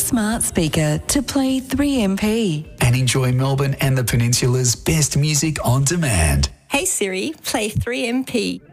smart speaker to play 3MP. And enjoy Melbourne and the Peninsula's best music on demand. Hey Siri, play 3MP.